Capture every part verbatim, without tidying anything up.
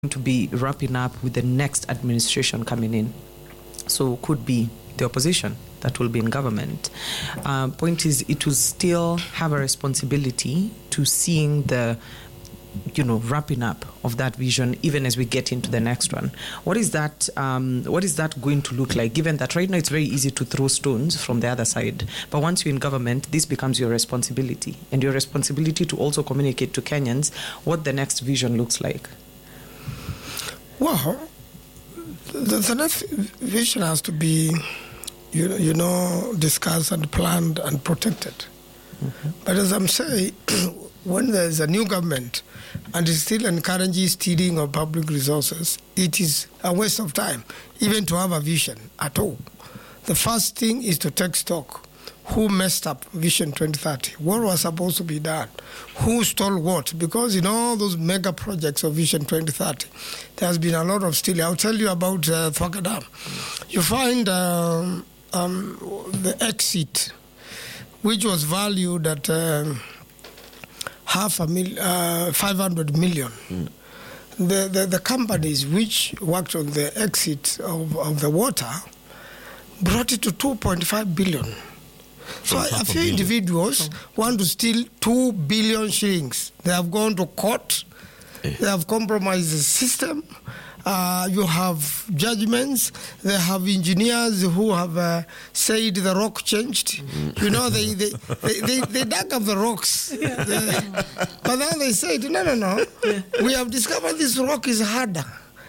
to be wrapping up with the next administration coming in. So could be the opposition that will be in government. Uh, point is, it will still have a responsibility to seeing the, you know, wrapping up of that vision, even as we get into the next one. What is that? Um, what is that going to look like? Given that right now it's very easy to throw stones from the other side, but once you're in government, this becomes your responsibility, and your responsibility to also communicate to Kenyans what the next vision looks like. Well, the, the next vision has to be, you know, you know, discussed and planned and protected. Mm-hmm. But as I'm saying, when there's a new government and it still encourages stealing of public resources, it is a waste of time, even to have a vision at all. The first thing is to take stock. Who messed up Vision twenty thirty? What was supposed to be done? Who stole what? Because in all those mega projects of Vision twenty thirty, there has been a lot of stealing. I'll tell you about uh, Thwaka Dam. You find um, um, the exit, which was valued at uh, half a mil, uh, five hundred million. Mm. The, the the companies which worked on the exit of, of the water brought it to two point five billion. So a few individuals want to steal two billion shillings. They have gone to court. They have compromised the system. Uh, you have judgments. They have engineers who have uh, said the rock changed. You know, they they, they, they, they dug up the rocks. Yeah. They, but then they said, no, no, no. Yeah. We have discovered this rock is harder.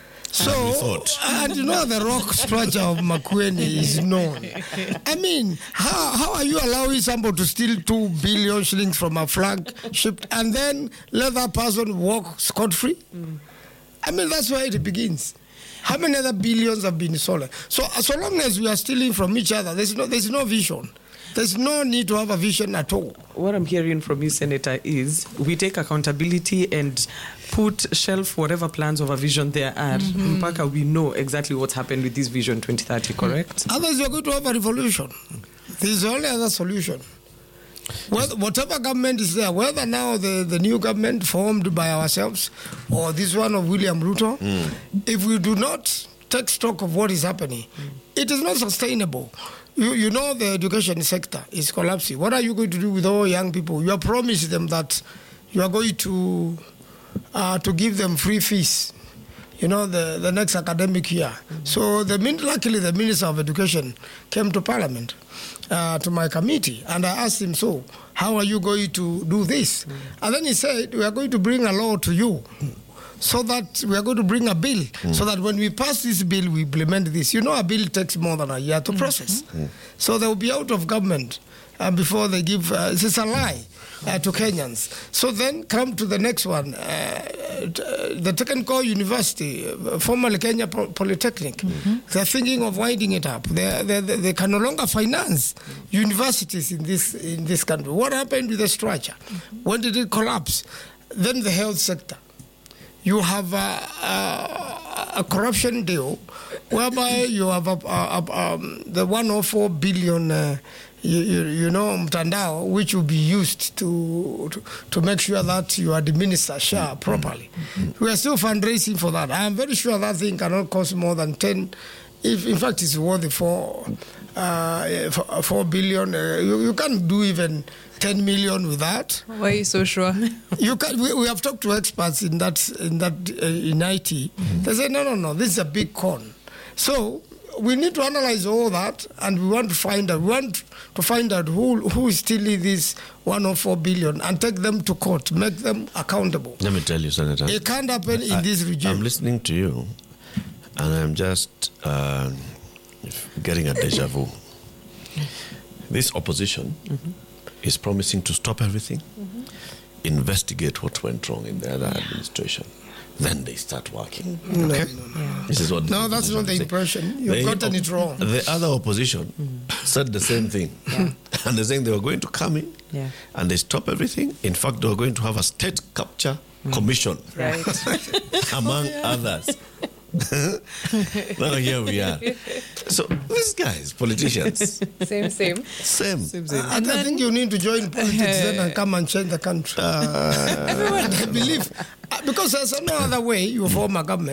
So, and you know, the rock structure of Makueni is known. I mean, how how are you allowing somebody to steal two billion shillings from a flagship and then let that person walk scot-free? Mm. I mean, that's where it begins. How many other billions have been stolen? So, so long as we are stealing from each other, there's no there's no vision. There's no need to have a vision at all. What I'm hearing from you, Senator, is we take accountability and put shelf whatever plans of a vision there are. Mm-hmm. Mpaka we know exactly what's happened with this Vision twenty thirty, correct? Otherwise, we're going to have a revolution. This is the only other solution. Whether, whatever government is there, whether now the, the new government formed by ourselves or this one of William Ruto, mm. if we do not take stock of what is happening, mm. it is not sustainable. You, you know the education sector is collapsing. What are you going to do with all young people? You have promised them that you are going to uh, to give them free fees, you know, the, the next academic year. Mm-hmm. So the luckily the Minister of Education came to Parliament, uh, to my committee, and I asked him, so how are you going to do this? Mm-hmm. And then he said, we are going to bring a law to you. So that we are going to bring a bill, mm. so that when we pass this bill, we implement this. You know, a bill takes more than a year to process. Mm-hmm. So they will be out of government uh, before they give, uh, it's a lie uh, to Kenyans. So then come to the next one, uh, the Technical University, uh, formerly Kenya Polytechnic. Mm-hmm. They're thinking of winding it up. They, they, they, they can no longer finance universities in this, in this country. What happened with the structure? Mm-hmm. When did it collapse? Then the health sector. You have a, a, a corruption deal whereby you have a, a, a, um, the one hundred four billion, uh, you, you, you know, mtandao, which will be used to, to to make sure that you administer S H A properly. Mm-hmm. We are still fundraising for that. I am very sure that thing cannot cost more than ten. If in fact it's worth four, uh, four billion, uh, you, you can't do even ten million with that. Why are you so sure? You can. We, we have talked to experts in that in that uh, in I T. Mm-hmm. They say no, no, no. This is a big con. So we need to analyze all that, and we want to find out. We want to find out who who is stealing this one hundred four billion and take them to court, make them accountable. Let me tell you, Senator. It can't happen in I, this regime. I'm listening to you, and I'm just uh, getting a deja vu. This opposition. Mm-hmm. is promising to stop everything, mm-hmm. investigate what went wrong in the other yeah. administration. Then they start working. No, okay? no, no. Yeah. This is what no, that's not the impression. You've they, gotten it wrong. The other opposition mm-hmm. said the same thing. Yeah. And they're saying they were going to come in yeah. and they stop everything. In fact, they were going to have a state capture mm. commission, right. among yeah. others. Now here we are. So these guys, politicians, same, same, same. same, same. I, I think you need to join politics uh, then and come and change the country. Uh, Everyone, I believe because there's no other way you form a government.